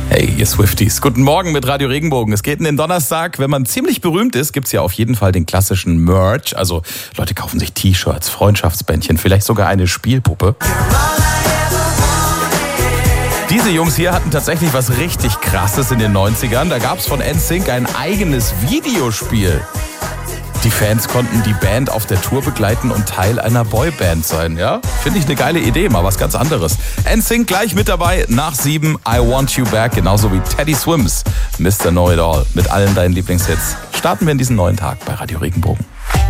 Hey, ihr Swifties. Guten Morgen mit Radio Regenbogen. Es geht in den Donnerstag. Wenn man ziemlich berühmt ist, gibt's ja auf jeden Fall den klassischen Merch. Also Leute kaufen sich T-Shirts, Freundschaftsbändchen, vielleicht sogar eine Spielpuppe. Diese Jungs hier hatten tatsächlich was richtig Krasses in den 90ern. Da gab's von NSYNC ein eigenes Videospiel. Die Fans konnten die Band auf der Tour begleiten und Teil einer Boyband sein, ja? Finde ich eine geile Idee, mal was ganz anderes. NSYNC gleich mit dabei, nach 7, I Want You Back, genauso wie Teddy Swims, Mr. Know It All, mit allen deinen Lieblingshits. Starten wir in diesen neuen Tag bei Radio Regenbogen.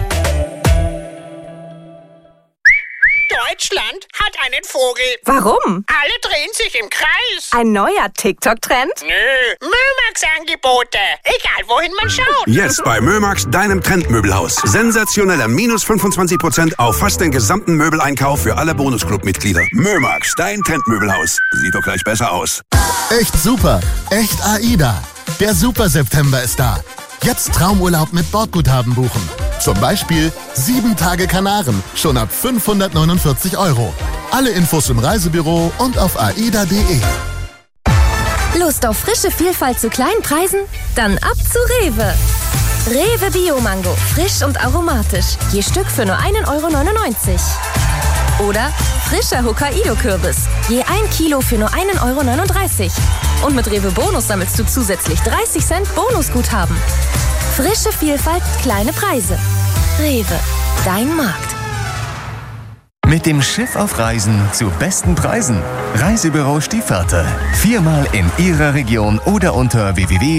Deutschland hat einen Vogel. Warum? Alle drehen sich im Kreis. Ein neuer TikTok-Trend? Nö, Mömax-Angebote. Egal, wohin man schaut. Jetzt bei Mömax, deinem Trendmöbelhaus. Sensationeller minus 25% auf fast den gesamten Möbeleinkauf für alle Bonusclub-Mitglieder. Mömax, dein Trendmöbelhaus. Sieht doch gleich besser aus. Echt super. Echt AIDA. Der Super September ist da. Jetzt Traumurlaub mit Bordguthaben buchen. Zum Beispiel 7 Tage Kanaren, schon ab 549 €. Alle Infos im Reisebüro und auf aida.de. Lust auf frische Vielfalt zu kleinen Preisen? Dann ab zu Rewe. Rewe Bio-Mango, frisch und aromatisch. Je Stück für nur 1,99 €. Oder frischer Hokkaido-Kürbis. Je 1 Kilo für nur 1,39 €. Und mit Rewe Bonus sammelst du zusätzlich 30 Cent Bonusguthaben. Frische Vielfalt, kleine Preise. Rewe, dein Markt. Mit dem Schiff auf Reisen zu besten Preisen. Reisebüro Stiefvater. 4-mal in Ihrer Region oder unter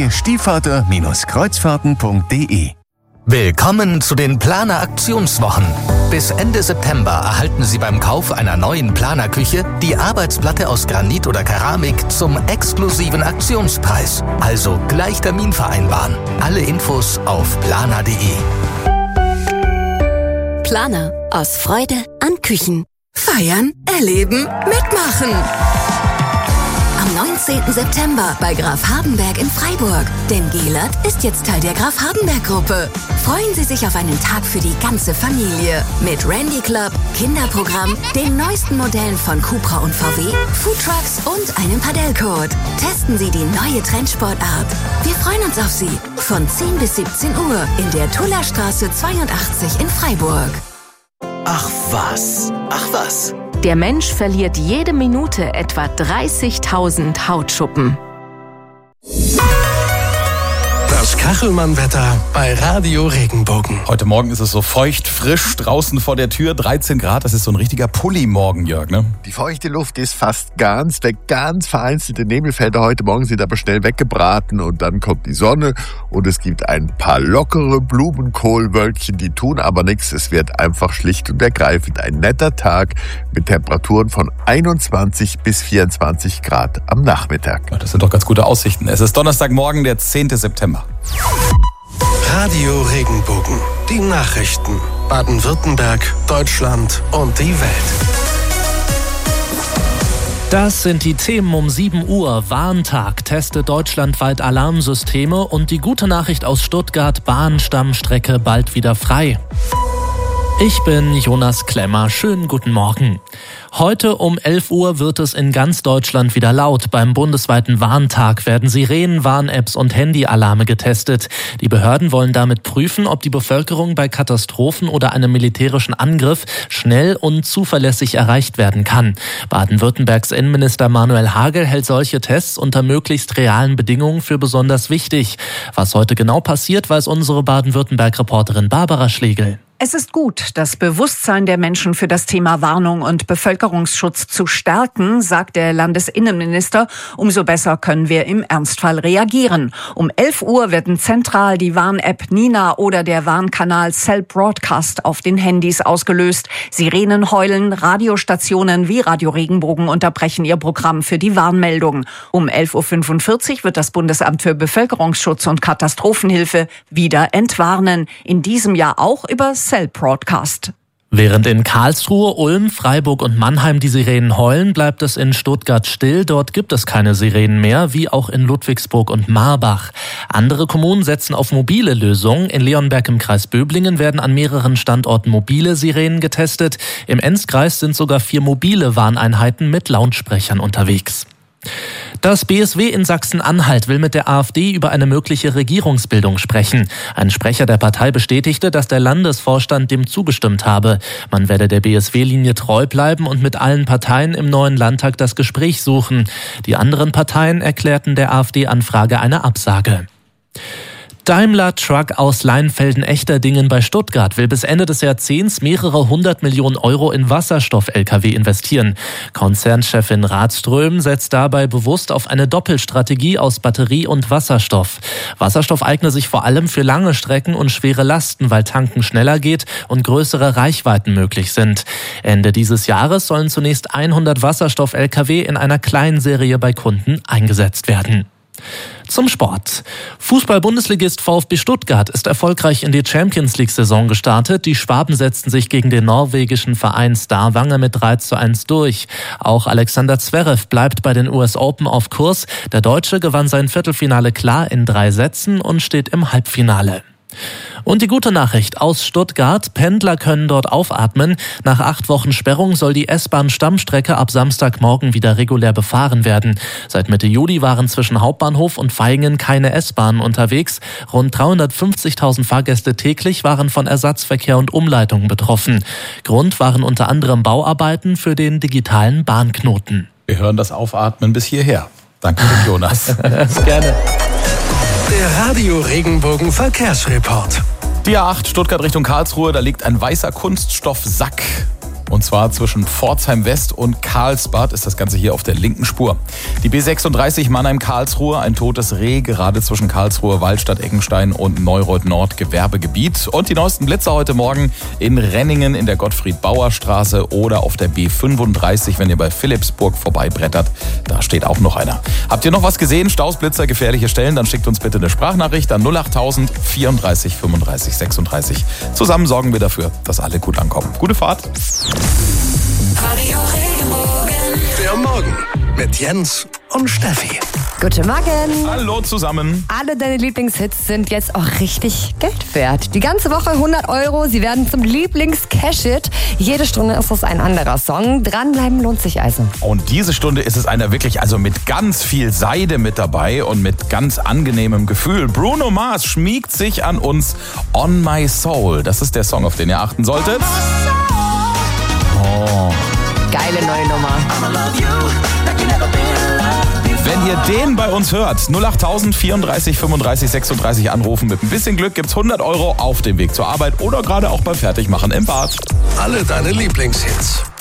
www.stiefvater-kreuzfahrten.de. Willkommen zu den Planer-Aktionswochen. Bis Ende September erhalten Sie beim Kauf einer neuen Planerküche die Arbeitsplatte aus Granit oder Keramik zum exklusiven Aktionspreis. Also gleich Termin vereinbaren. Alle Infos auf planer.de. Planer. Aus Freude an Küchen. Feiern, erleben, mitmachen. Am 19. September bei Graf Hardenberg in Freiburg. Denn Gelert ist jetzt Teil der Graf Hardenberg-Gruppe. Freuen Sie sich auf einen Tag für die ganze Familie. Mit Randy Club, Kinderprogramm, den neuesten Modellen von Cupra und VW, Foodtrucks und einem Padellcode. Testen Sie die neue Trendsportart. Wir freuen uns auf Sie. Von 10 bis 17 Uhr in der Tullerstraße 82 in Freiburg. Ach was. Der Mensch verliert jede Minute etwa 30.000 Hautschuppen. Das Kachelmann-Wetter bei Radio Regenbogen. Heute Morgen ist es so feucht, frisch, draußen vor der Tür, 13 Grad. Das ist so ein richtiger Pulli-Morgen, Jörg, ne? Die feuchte Luft ist fast ganz weg. Ganz vereinzelte Nebelfelder heute Morgen sind aber schnell weggebraten und dann kommt die Sonne und es gibt ein paar lockere Blumenkohlwölkchen, die tun aber nichts. Es wird einfach schlicht und ergreifend ein netter Tag mit Temperaturen von 21 bis 24 Grad am Nachmittag. Ja, das sind doch ganz gute Aussichten. Es ist Donnerstagmorgen, der 10. September. Radio Regenbogen. Die Nachrichten. Baden-Württemberg, Deutschland und die Welt. Das sind die Themen um 7 Uhr. Warntag testet deutschlandweit Alarmsysteme und die gute Nachricht aus Stuttgart, Bahnstammstrecke bald wieder frei. Ich bin Jonas Klemmer. Schönen guten Morgen. Heute um 11 Uhr wird es in ganz Deutschland wieder laut. Beim bundesweiten Warntag werden Sirenen, Warn-Apps und Handyalarme getestet. Die Behörden wollen damit prüfen, ob die Bevölkerung bei Katastrophen oder einem militärischen Angriff schnell und zuverlässig erreicht werden kann. Baden-Württembergs Innenminister Manuel Hagel hält solche Tests unter möglichst realen Bedingungen für besonders wichtig. Was heute genau passiert, weiß unsere Baden-Württemberg-Reporterin Barbara Schlegel. Es ist gut, das Bewusstsein der Menschen für das Thema Warnung und Bevölkerungsschutz zu stärken, sagt der Landesinnenminister. Umso besser können wir im Ernstfall reagieren. Um 11 Uhr werden zentral die Warn-App Nina oder der Warnkanal Cell Broadcast auf den Handys ausgelöst. Sirenen heulen, Radiostationen wie Radio Regenbogen unterbrechen ihr Programm für die Warnmeldung. Um 11.45 Uhr wird das Bundesamt für Bevölkerungsschutz und Katastrophenhilfe wieder entwarnen. In diesem Jahr auch über Cell Broadcast. Während in Karlsruhe, Ulm, Freiburg und Mannheim die Sirenen heulen, bleibt es in Stuttgart still. Dort gibt es keine Sirenen mehr, wie auch in Ludwigsburg und Marbach. Andere Kommunen setzen auf mobile Lösungen. In Leonberg im Kreis Böblingen werden an mehreren Standorten mobile Sirenen getestet. Im Enzkreis sind sogar 4 mobile Warneinheiten mit Lautsprechern unterwegs. Das BSW in Sachsen-Anhalt will mit der AfD über eine mögliche Regierungsbildung sprechen. Ein Sprecher der Partei bestätigte, dass der Landesvorstand dem zugestimmt habe. Man werde der BSW-Linie treu bleiben und mit allen Parteien im neuen Landtag das Gespräch suchen. Die anderen Parteien erklärten der AfD-Anfrage eine Absage. Daimler Truck aus Leinfelden-Echterdingen bei Stuttgart will bis Ende des Jahrzehnts mehrere 100 Millionen Euro in Wasserstoff-Lkw investieren. Konzernchefin Rathström setzt dabei bewusst auf eine Doppelstrategie aus Batterie und Wasserstoff. Wasserstoff eigne sich vor allem für lange Strecken und schwere Lasten, weil Tanken schneller geht und größere Reichweiten möglich sind. Ende dieses Jahres sollen zunächst 100 Wasserstoff-Lkw in einer kleinen Serie bei Kunden eingesetzt werden. Zum Sport. Fußball-Bundesligist VfB Stuttgart ist erfolgreich in die Champions-League-Saison gestartet. Die Schwaben setzten sich gegen den norwegischen Verein Stavanger mit 3:1 durch. Auch Alexander Zverev bleibt bei den US Open auf Kurs. Der Deutsche gewann sein Viertelfinale klar in 3 Sätzen und steht im Halbfinale. Und die gute Nachricht aus Stuttgart: Pendler können dort aufatmen. Nach 8 Wochen Sperrung soll die S-Bahn-Stammstrecke ab Samstagmorgen wieder regulär befahren werden. Seit Mitte Juli waren zwischen Hauptbahnhof und Vaihingen keine S-Bahnen unterwegs. Rund 350.000 Fahrgäste täglich waren von Ersatzverkehr und Umleitungen betroffen. Grund waren unter anderem Bauarbeiten für den digitalen Bahnknoten. Wir hören das Aufatmen bis hierher. Danke, Jonas. Gerne. Der Radio Regenbogen Verkehrsreport. Die A8 Stuttgart Richtung Karlsruhe, da liegt ein weißer Kunststoffsack. Und zwar zwischen Pforzheim West und Karlsbad ist das Ganze hier auf der linken Spur. Die B36 Mannheim-Karlsruhe, ein totes Reh, gerade zwischen Karlsruhe, Waldstadt, Eckenstein und Neureuth Nord, Gewerbegebiet. Und die neuesten Blitzer heute Morgen in Renningen in der Gottfried-Bauer-Straße oder auf der B35, wenn ihr bei Philippsburg vorbeibrettert. Da steht auch noch einer. Habt ihr noch was gesehen? Staus, Blitzer, gefährliche Stellen? Dann schickt uns bitte eine Sprachnachricht an 08000 34 35 36. Zusammen sorgen wir dafür, dass alle gut ankommen. Gute Fahrt. Radio Regenbogen. Der Morgen mit Jens und Steffi. Guten Morgen. Hallo zusammen. Alle deine Lieblingshits sind jetzt auch richtig Geld wert. Die ganze Woche 100 Euro. Sie werden zum Lieblings-Cash-It. Jede Stunde ist es ein anderer Song. Dranbleiben lohnt sich also. Und diese Stunde ist es einer wirklich, also mit ganz viel Seide mit dabei und mit ganz angenehmem Gefühl. Bruno Mars schmiegt sich an uns. On My Soul. Das ist der Song, auf den ihr achten solltet. Oh. Geile neue Nummer. Wenn ihr den bei uns hört, 08000 34 35 36 anrufen. Mit ein bisschen Glück gibt's 100 Euro auf dem Weg zur Arbeit oder gerade auch beim Fertigmachen im Bad. Alle deine Lieblingshits.